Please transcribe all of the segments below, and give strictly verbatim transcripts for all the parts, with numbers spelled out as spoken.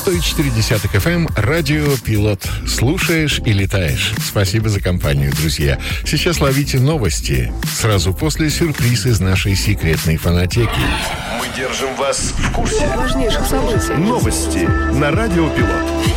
сто четыре эф эм, радио «Пилот». Слушаешь и летаешь. Спасибо за компанию, друзья. Сейчас ловите новости. Сразу после сюрприз из нашей секретной фонотеки. Мы держим вас в курсе важнейших событий. Новости на радио «Пилот».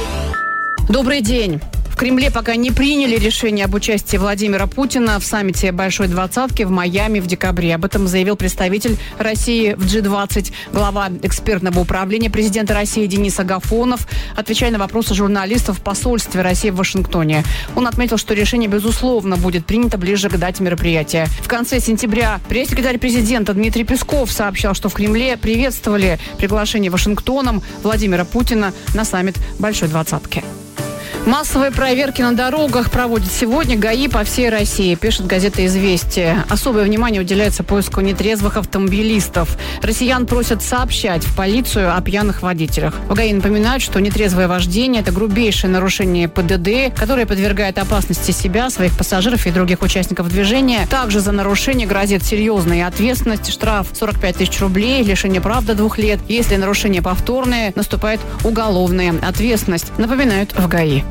Добрый день. В Кремле пока не приняли решение об участии Владимира Путина в саммите Большой Двадцатки в Майами в декабре. Об этом заявил представитель России в джи двадцать, глава экспертного управления президента России Денис Агафонов, отвечая на вопросы журналистов в посольстве России в Вашингтоне. Он отметил, что решение, безусловно, будет принято ближе к дате мероприятия. В конце сентября пресс-секретарь президента Дмитрий Песков сообщал, что в Кремле приветствовали приглашение Вашингтоном Владимира Путина на саммит Большой Двадцатки. Массовые проверки на дорогах проводит сегодня ГАИ по всей России, пишет газета «Известия». Особое внимание уделяется поиску нетрезвых автомобилистов. Россиян просят сообщать в полицию о пьяных водителях. В ГАИ напоминают, что нетрезвое вождение – это грубейшее нарушение пэ дэ дэ, которое подвергает опасности себя, своих пассажиров и других участников движения. Также за нарушение грозит серьезная ответственность, штраф сорок пять тысяч рублей, лишение прав до двух лет. Если нарушение повторное, наступает уголовная ответственность, напоминают в ГАИ.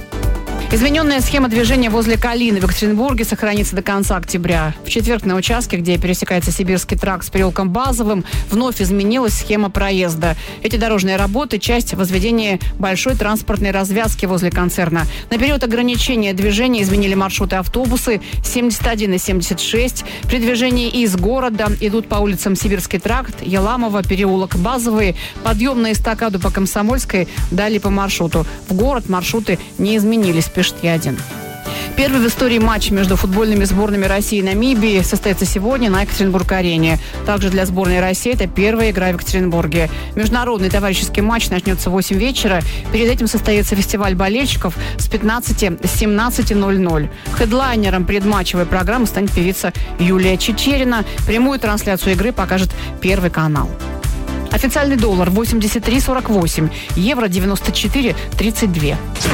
Измененная схема движения возле Калины в Екатеринбурге сохранится до конца октября. В четверг на участке, где пересекается Сибирский тракт с переулком Базовым, вновь изменилась схема проезда. Эти дорожные работы – часть возведения большой транспортной развязки возле концерна. На период ограничения движения изменили маршруты автобусы семьдесят один и семьдесят шесть. При движении из города идут по улицам Сибирский тракт, Еламово, переулок Базовый, подъем на эстакаду по Комсомольской, далее по маршруту. В город маршруты не изменились, пишет Я один. Первый в истории матч между футбольными сборными России и Намибии состоится сегодня на Екатеринбург-арене. Также для сборной России это первая игра в Екатеринбурге. Международный товарищеский матч начнется в восемь вечера. Перед этим состоится фестиваль болельщиков с пятнадцати до семнадцати ноль-ноль. Хедлайнером предматчевой программы станет певица Юлия Чичерина. Прямую трансляцию игры покажет Первый канал. Официальный доллар восемьдесят три сорок восемь, евро девяносто четыре тридцать два.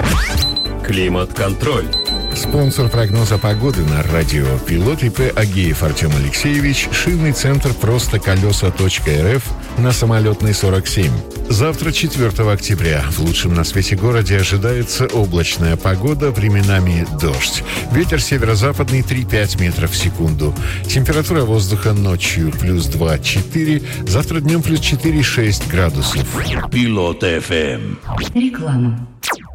Климат-контроль. Спонсор прогноза погоды на радио «Пилот» ИП Агеев Артем Алексеевич, шинный центр «Просто колеса точка эр эф» на Самолетной сорок семь. Завтра, четвёртого октября, в лучшем на свете городе ожидается облачная погода, временами дождь. Ветер северо-западный три-пять метров в секунду. Температура воздуха ночью плюс два-четыре, завтра днем плюс четыре-шесть градусов. Пилот эф эм. Реклама.